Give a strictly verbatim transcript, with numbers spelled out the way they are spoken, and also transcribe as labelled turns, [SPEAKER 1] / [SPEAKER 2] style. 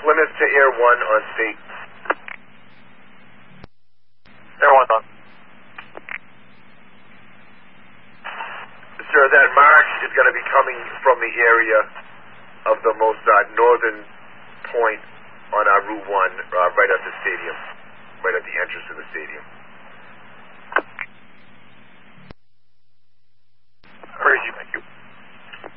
[SPEAKER 1] Plymouth to Air One on state.
[SPEAKER 2] Air One on.
[SPEAKER 1] Sir, that mark is going to be coming from the area of the most uh, northern point on our Route One, uh, right at the stadium, right at the entrance to the stadium.